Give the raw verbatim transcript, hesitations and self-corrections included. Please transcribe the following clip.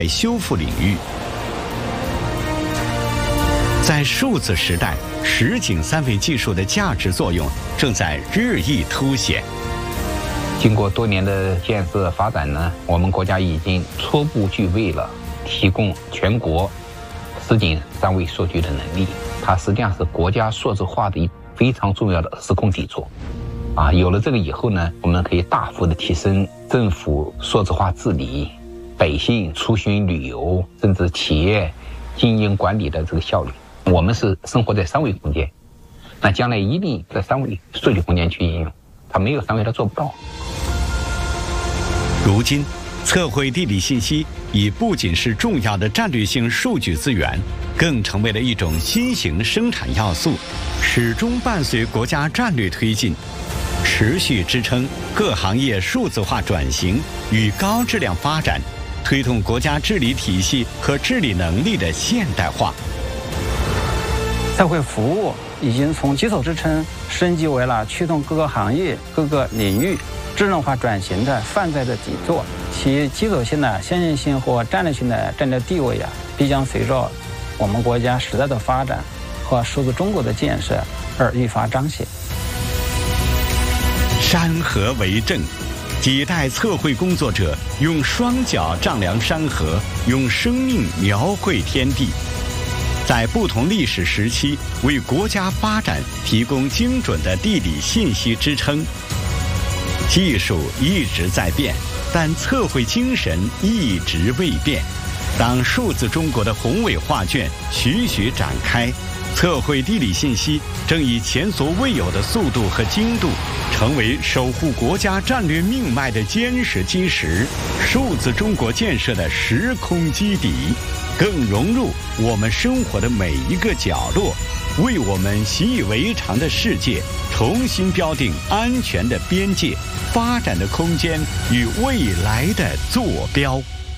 修复领域。在数字时代，实景三维技术的价值作用正在日益凸显。 经过多年的建设发展呢，我们国家已经初步具备了提供全国实景三维数据的能力。它实际上是国家数字化的一非常重要的时空底座。啊，有了这个以后呢，我们可以大幅的提升政府数字化治理、百姓出行旅游，甚至企业经营管理的这个效率。我们是生活在三维空间，那将来一定在三维数据空间去应用，它没有三维它做不到。 如今，测绘地理信息已不仅是重要的战略性数据资源，更成为了一种新型生产要素，始终伴随国家战略推进，持续支撑各行业数字化转型与高质量发展，推动国家治理体系和治理能力的现代化。 测绘服务已经从基础支撑升级为了驱动各个行业、各个领域智能化转型的泛在的底座，其基础性的先进性或战略性的战略地位啊，必将随着我们国家时代的发展和数字中国的建设而愈发彰显。 山河为证，几代测绘工作者用双脚丈量山河，用生命描绘天地，在不同历史时期为国家发展提供精准的地理信息支撑。技术一直在变，但测绘精神一直未变。当数字中国的宏伟画卷徐徐展开，测绘地理信息正以前所未有的速度和精度，成为守护国家战略命脉的坚实基石，数字中国建设的时空基底，更融入我们生活的每一个角落，为我们习以为常的世界重新标定安全的边界、发展的空间与未来的坐标。